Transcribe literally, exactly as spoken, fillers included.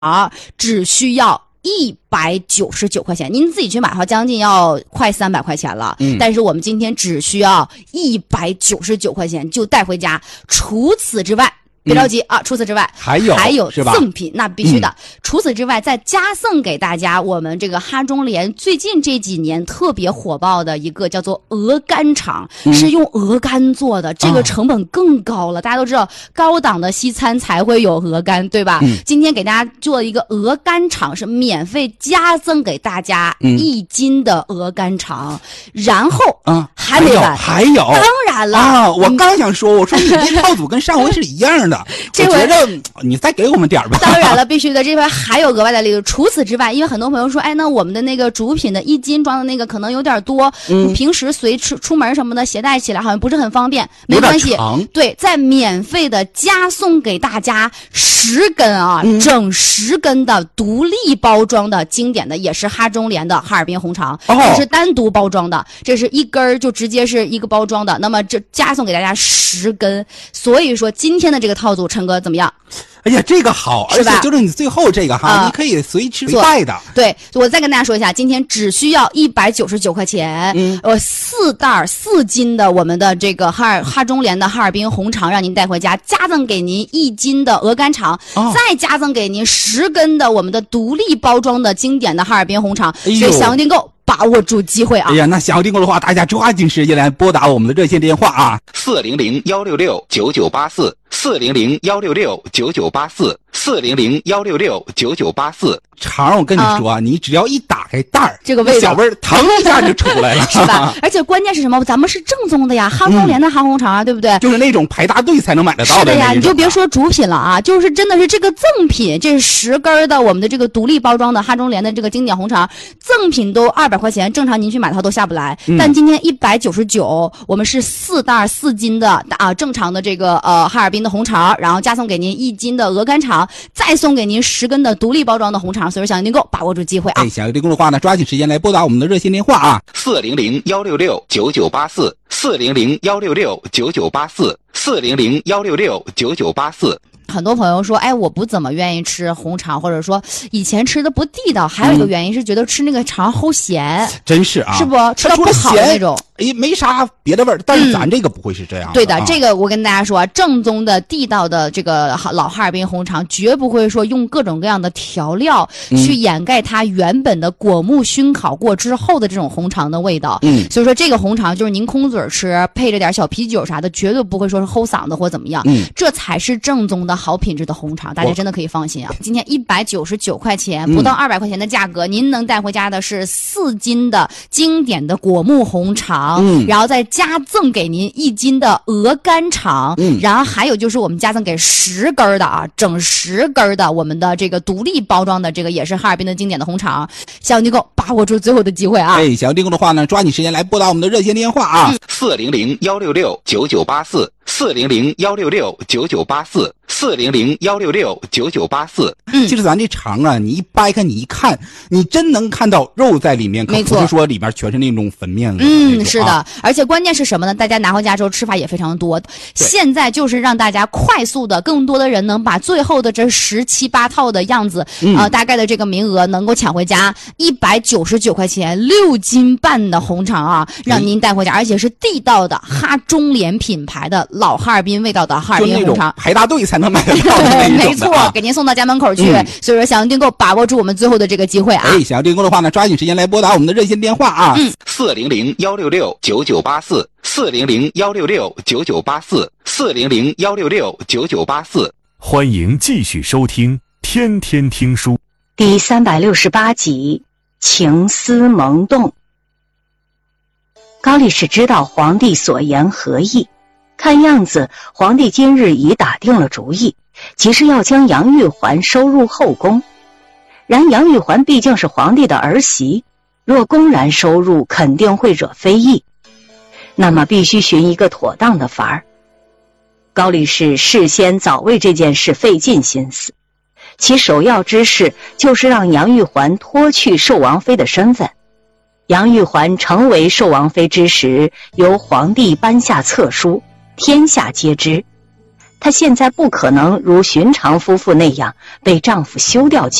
只需要一百九十九块钱，您自己去买的话，将近要快三百块钱了。嗯，但是我们今天只需要一百九十九块钱就带回家。除此之外，别着急、嗯、啊！除此之外， 还有还有赠品，那必须的、 嗯。 除此之外，再加赠给大家我们这个哈中联最近这几年特别火爆的一个叫做鹅肝肠、嗯，是用鹅肝做的，这个成本更高了。哦、大家都知道，高档的西餐才会有鹅肝，对吧？嗯、今天给大家做一个鹅肝肠，是免费加赠给大家一斤的鹅肝肠，嗯、然后啊还没完， 还有， 当然了啊！我刚想说，我说你这套组跟上回是一样的。 这回我觉得你再给我们点吧。 当然了，必须的，这回还有额外的力度。除此之外，因为很多朋友说，哎，那我们的那个主品的一斤装的那个可能有点多，嗯，平时随出出门什么的携带起来好像不是很方便。没关系，对，再免费的加送给大家十根啊，嗯、整十根的独立包装的经典的，也是哈中联的哈尔滨红肠，哦、这是单独包装的，这是一根就直接是一个包装的。那么这加送给大家十根，所以说今天的这个套组，陈哥怎么样？ 哎呀，这个好，而且就是你最后这个哈，呃、你可以随吃随带的。 对，我再跟大家说一下，今天只需要一百九十九块钱，嗯，呃，四袋四斤的我们的这个哈尔哈中联的哈尔滨红肠，让您带回家，加赠给您一斤的鹅肝肠，哦、再加赠给您十根的我们的独立包装的经典的哈尔滨红肠，哎、所以想要订购，把握住机会啊！ 哎呀，那想要订购的话，大家抓紧时间来拨打我们的热线电话啊， 四零零幺六六九九八四，四零零幺六六九九八四，四零零幺六六九九八四。 肠，我跟你说啊，你只要一打开袋儿， 这个味道小味儿腾一下就出来了， 是吧？而且关键是什么？咱们是正宗的呀，哈中联的哈红肠啊，嗯、对不对？ 就是那种排大队才能买得到的。 是的呀，你就别说主品了啊，就是真的是这个赠品，这是十根的我们的这个独立包装的哈中联的这个经典红肠，赠品都二百块钱，正常您去买的话都下不来。嗯、但今天一百九十九，我们是四袋四斤的啊，正常的这个呃哈尔滨的红肠，然后加送给您一斤的鹅肝肠，再送给您十根的独立包装的红肠，所以想要订购，把握住机会啊！ 哎，想要订购的话呢，抓紧时间来拨打我们的热线电话啊， 四零零幺六六九九八四，四零零幺六六九九八四，四零零幺六六九九八四。 很多朋友说，哎，我不怎么愿意吃红肠，或者说以前吃的不地道，还有一个原因是觉得吃那个肠齁咸， 真是啊， 是不吃的不好的那种。 哎，没啥别的味儿，但是咱这个不会是这样的、嗯。 对的， 啊、 这个我跟大家说啊，正宗的地道的这个老哈尔滨红肠，绝不会说用各种各样的调料去掩盖它原本的果木熏烤过之后的这种红肠的味道。嗯，所以说这个红肠就是您空嘴吃，配着点小啤酒啥的，绝对不会说是齁嗓子或怎么样。嗯，这才是正宗的好品质的红肠，大家真的可以放心啊。今天一百九十九块钱，不到二百块钱的价格，嗯、您能带回家的是四斤的经典的果木红肠。嗯，然后再加赠给您一斤的鹅肝肠，嗯，然后还有就是我们加赠给十根的啊，整十根的我们的这个独立包装的这个也是哈尔滨的经典的红肠，想要订购把握住最后的机会啊！ 哎，想要订购的话呢，抓紧时间来拨打我们的热线电话啊， 四零零幺六六九九八四，四零零幺六六九九八四，四零零幺六六九九八四。 嗯，其实咱这肠啊，你一掰开，你一看，你真能看到肉在里面，可不是说里面全是那种粉面子。 嗯，是的，啊、而且关键是什么呢？大家拿回家之后吃法也非常多。现在就是让大家快速的，更多的人能把最后的这十七八套的样子，嗯、呃，大概的这个名额能够抢回家，一百九十九块钱六斤半的红肠啊，让您带回家，而且是地道的哈中联品牌的老哈尔滨味道的哈尔滨红肠， 排大队才能买得到的那种的、啊。 没错，给您送到家门口去。嗯、所以说，想要订购，把握住我们最后的这个机会啊！ 哎，想要订购的话呢，抓紧时间来拨打我们的热线电话啊， 嗯，四零零幺六六九九八四，四零零幺六六九九八四，四零零幺六六九九八四。 欢迎继续收听《天天听书》 第三百六十八集《情思萌动》。高力士知道皇帝所言何意，看样子皇帝今日已打定了主意，即是要将杨玉环收入后宫。然杨玉环毕竟是皇帝的儿媳，若公然收入，肯定会惹非议，那么必须寻一个妥当的法儿。高力士事先早为这件事费尽心思，其首要之事就是让杨玉环脱去寿王妃的身份。杨玉环成为寿王妃之时，由皇帝颁下册书，天下皆知。 她现在不可能如寻常夫妇那样被丈夫休掉